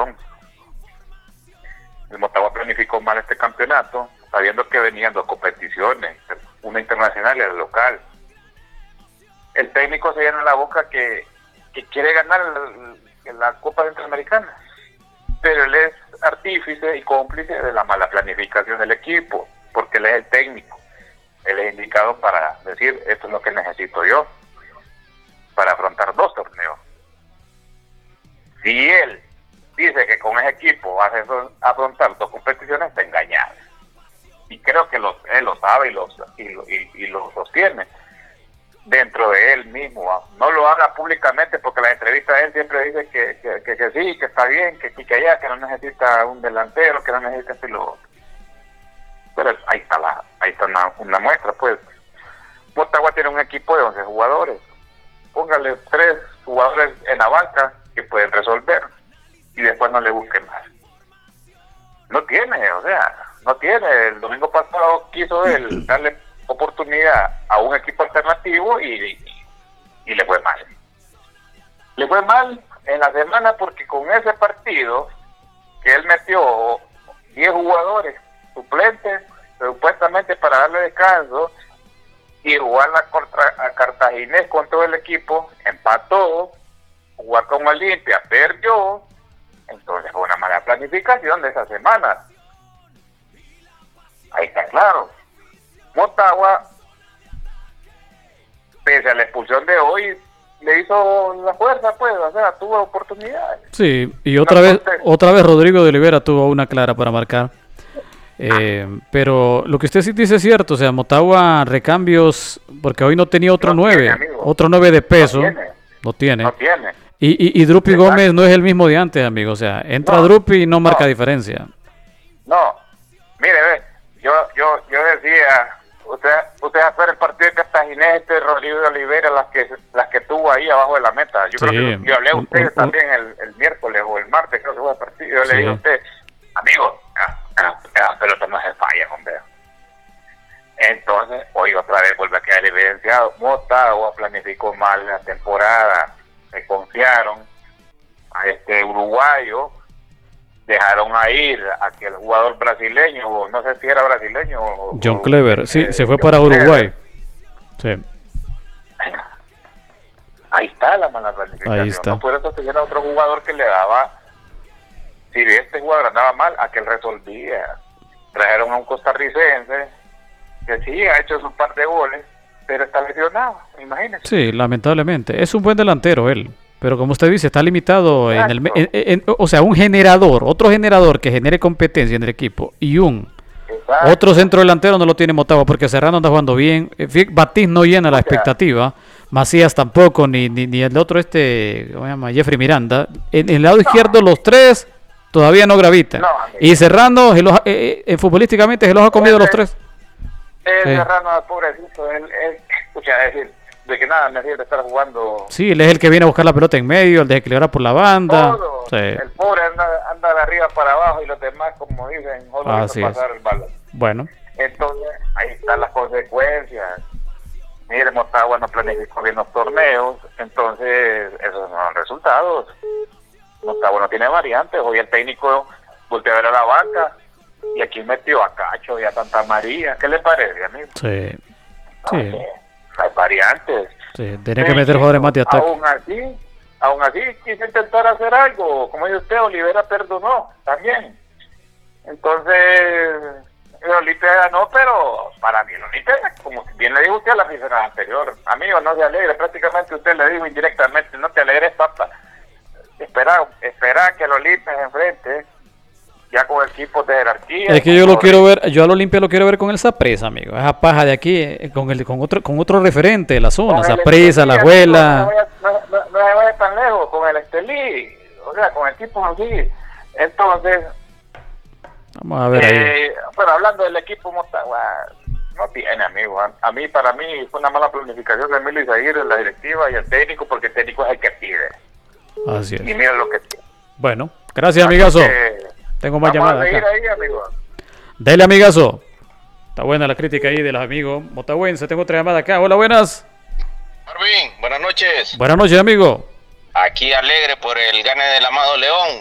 razón. El Motagua planificó mal este campeonato, sabiendo que venían dos competiciones, una internacional y la local. El técnico se llena la boca que quiere ganar la Copa Centroamericana, pero él es artífice y cómplice de la mala planificación del equipo, porque él es el técnico. Él es indicado para decir, esto es lo que necesito yo para afrontar 2 torneos. Si él dice que con ese equipo va a afrontar 2 competiciones, está engañado. Y creo que él lo sabe y lo sostiene dentro de él mismo. No lo haga públicamente, porque en las entrevistas él siempre dice que sí, que está bien, que aquí, que allá, que no necesita un delantero, que no necesita esto y lo otro. Pero ahí está una muestra, pues. Motagua tiene un equipo de 11 jugadores. Póngale 3 jugadores en la banca que pueden resolver y después no le busque más. No tiene. El domingo pasado quiso él darle oportunidad a un equipo alternativo y le fue mal. Le fue mal en la semana porque con ese partido que él metió 10 jugadores suplentes, supuestamente para darle descanso, y jugar a Cartaginés con todo el equipo, empató, jugar con Olimpia, perdió. Entonces fue una mala planificación de esa semana. Ahí está claro. Motagua, pese a la expulsión de hoy, le hizo la fuerza, pues, tuvo oportunidades. Sí, y otra vez Rodrigo de Olivera tuvo una clara para marcar. Pero lo que usted sí dice es cierto, Motagua recambios, porque hoy no tenía otro 9 de peso. No tiene. Y Drupi Gómez no es el mismo de antes, amigo. Entra Drupi y no marca diferencia. No, mire, ve, yo decía, usted espera el partido de Cartaginés, Rodrigo de Olivera, las que tuvo ahí abajo de la meta. Yo creo que yo hablé a usted también el miércoles o el martes, creo que fue el partido. Yo le dije a usted, amigo, la pelota no se falla, hombre. Entonces, hoy otra vez vuelve a quedar evidenciado. Motagua planificó mal la temporada, se confiaron a este uruguayo, dejaron a ir a aquel jugador brasileño, no sé si era brasileño John Clever, sí, se fue para Uruguay. Sí. Ahí está la mala planificación. Ahí está. No puede sostener a otro jugador que le daba. Si este jugador andaba mal, aquel resolvía. Trajeron a un costarricense que sí ha hecho sus par de goles, pero está lesionado, imagínese. Sí, lamentablemente. Es un buen delantero él, pero como usted dice, está limitado un generador, otro generador que genere competencia en el equipo y otro centro delantero no lo tiene Motagua, porque Serrano anda jugando bien. Batiz no llena la expectativa. Macías tampoco, ni el otro ¿cómo se llama? Jeffrey Miranda. En el lado izquierdo los 3 todavía no gravitan. Y Serrano, futbolísticamente, se los ha comido los 3. Serrano, pobrecito, él escucha decir, de que nada necesita estar jugando. Sí, él es el que viene a buscar la pelota en medio, el desequilibrar por la banda. Sí. El pobre anda de arriba para abajo y los demás, como dicen, no pasar el balón. Bueno. Entonces, ahí están las consecuencias. Mire, Motagua no planificó bien los torneos, entonces esos son los resultados. Motagua no tiene variantes. Hoy el técnico volteó a ver a la banca y aquí metió a Cacho y a Santa María. ¿Qué le parece, amigo? Sí. Hay variantes. Sí, tiene que meter jugadores más de ataque. Aún así quiso intentar hacer algo. Como dice usted, Olivera perdonó también. Entonces, el Olimpia ganó, pero para mí el Olimpia, como bien le dijo usted a la aficionada anterior, amigo, no se alegre. Prácticamente usted le dijo indirectamente, no te alegres, papá. Espera que el Olimpia se enfrente ya con equipos de jerarquía. Es que yo al Olimpia lo quiero ver con el Saprissa, amigo. Esa paja de aquí, con otro referente de la zona, Saprissa, La Juela. No se vaya tan lejos, con el Estelí, con equipos así. Entonces, vamos a ver ahí. Pero hablando del equipo Motagua, no tiene, amigo. Para mí fue una mala planificación de Emilio Izaguirre, la directiva y el técnico, porque el técnico es el que pide. Así es. Y mira lo que tiene. Bueno, gracias, amigazo. Tengo más llamadas acá. Ahí, amigo. Dele, amigazo. Está buena la crítica ahí de los amigos motahuenses. Tengo otra llamada acá. Hola, buenas. Marvin, buenas noches. Buenas noches, amigo. Aquí alegre por el gane del amado León.